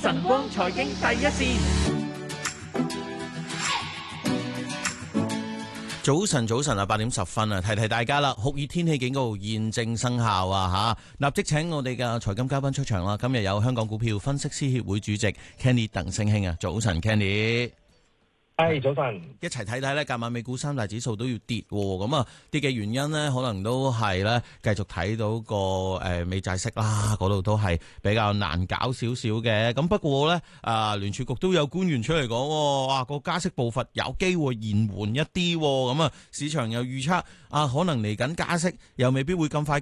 晨光財經第一線。 早晨啊，8:10啊，提大家啦，酷熱天氣警告現正生效啊吓，立即請我哋嘅財金嘉賓出場啦。今日有香港股票分析師協會主席 Kenny 鄧聲興啊，早晨 Kenny。 係早晨， 一齊睇睇咧，今晚美股三大指數都要跌，咁啊跌嘅原因呢，可能都係咧繼續睇到個美債息啦，嗰度都係比較難搞少少嘅。咁不過咧，聯儲局都有官員出嚟講，哇個加息步伐有機會延緩一啲，咁啊市場又預測可能嚟緊加息又未必會咁快。